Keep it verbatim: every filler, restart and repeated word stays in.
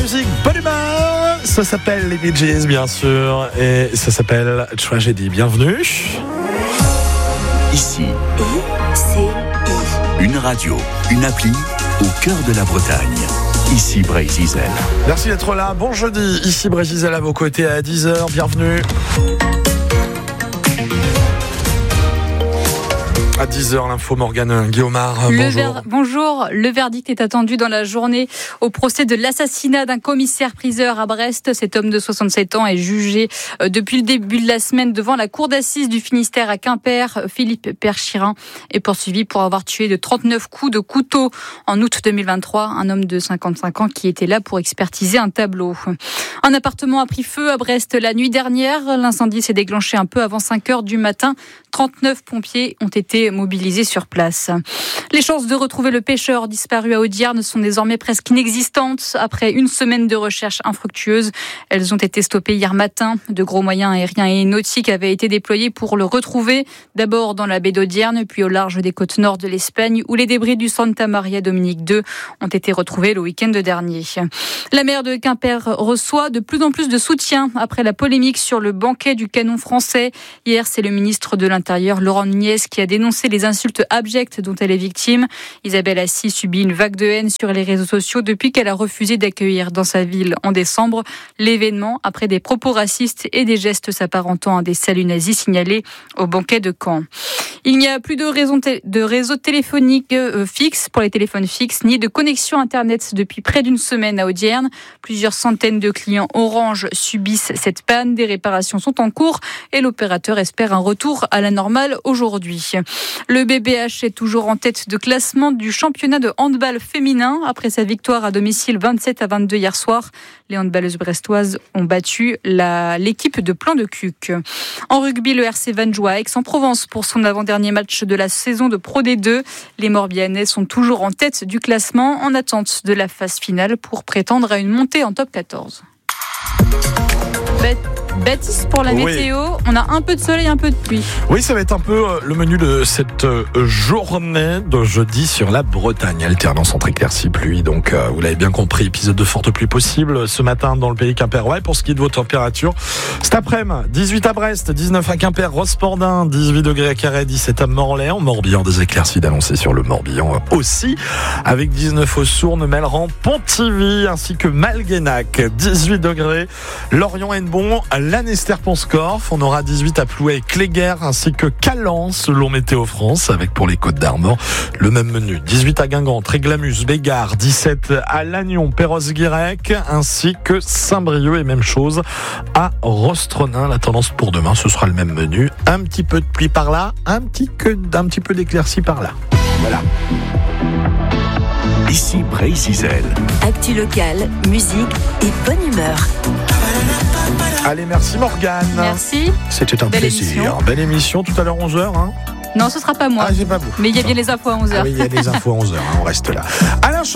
musique, bonne humeur. Ça s'appelle les Bee Gees, bien sûr, et ça s'appelle Tragedy. Bienvenue. Ici, I C I. une radio, une appli au cœur de la Bretagne. Ici Brésil. Merci d'être là. Bon jeudi. Ici Brésil à vos côtés à dix heures. Bienvenue. À dix heures, l'info Morgane Guillaumard. Le Bonjour. ver... Bonjour. Le verdict est attendu dans la journée au procès de l'assassinat d'un commissaire-priseur à Brest. Cet homme de soixante-sept ans est jugé depuis le début de la semaine devant la cour d'assises du Finistère à Quimper. Philippe Perchirin est poursuivi pour avoir tué de trente-neuf coups de couteau en août deux mille vingt-trois. Un homme de cinquante-cinq ans qui était là pour expertiser un tableau. Un appartement a pris feu à Brest la nuit dernière. L'incendie s'est déclenché un peu avant cinq heures du matin. trente-neuf pompiers ont été mobilisés sur place. Les chances de retrouver le pêcheur disparu à Audierne sont désormais presque inexistantes. Après une semaine de recherche infructueuse, elles ont été stoppées hier matin. De gros moyens aériens et nautiques avaient été déployés pour le retrouver. D'abord dans la baie d'Audierne, puis au large des côtes nord de l'Espagne, où les débris du Santa Maria Dominique deux ont été retrouvés le week-end dernier. La maire de Quimper reçoit de plus en plus de soutien après la polémique sur le banquet du canon français. Hier, c'est le ministre de l'Intérieur, Laurent Nunez, qui a dénoncé les insultes abjectes dont elle est victime. Isabelle Assy subit une vague de haine sur les réseaux sociaux depuis qu'elle a refusé d'accueillir dans sa ville en décembre l'événement après des propos racistes et des gestes s'apparentant à des saluts nazis signalés au banquet de Caen. Il n'y a plus de réseau, de réseau téléphonique euh, fixe pour les téléphones fixes, ni de connexion Internet depuis près d'une semaine à Audierne. Plusieurs centaines de clients Orange subissent cette panne. Des réparations sont en cours et l'opérateur espère un retour à la normale aujourd'hui. Le B B H est toujours en tête de classement du championnat de handball féminin. Après sa victoire à domicile vingt-sept à vingt-deux hier soir, les handballeuses brestoises ont battu la, l'équipe de Plan de Cuc. En rugby, le R C Vannes joue à Aix-en-Provence pour son avant-dernier match de la saison de Pro D deux. Les Morbihanais sont toujours en tête du classement en attente de la phase finale pour prétendre à une montée en top quatorze. Baptiste, pour la Oui. météo, on a un peu de soleil, un peu de pluie. Oui, ça va être un peu euh, le menu de cette euh, journée de jeudi sur la Bretagne. Alternance entre éclaircies, pluie. Donc, euh, vous l'avez bien compris, épisode de forte pluie possible ce matin dans le pays quimpérois. Pour ce qui est de vos températures, cet après-midi, dix-huit à Brest, dix-neuf à Quimper, Rospordin, dix-huit degrés à Carhaix, dix-sept à Morlaix. En Morbihan, des éclaircies d'annoncer sur le Morbihan aussi. Avec dix-neuf aux Sournes, Melleran, Pontivy, ainsi que Malguenac, dix-huit degrés. Lorient, Hennebon, Lanester-Ponscorf, on aura dix-huit à Plouay et Cléguer, ainsi que Calan, selon Météo France, avec pour les Côtes d'Armor le même menu. dix-huit à Guingamp, Tréglamus, Bégard, dix-sept à Lannion, Perros-Guirec, ainsi que Saint-Brieuc, et même chose à Rostronin. La tendance pour demain, ce sera le même menu. Un petit peu de pluie par là, un petit, que, un petit peu d'éclaircie par là. Voilà. Ici Brésil. Actu locale, musique et bonne humeur. Allez, merci Morgane. Merci. C'était un Belle plaisir. émission. Belle émission, tout à l'heure onze heures. Hein. Non, ce sera pas moi. Ah, c'est pas vous. Mais il y a bien les infos à onze heures. Ah oui, il y a des infos à onze heures, hein, on reste là. Alain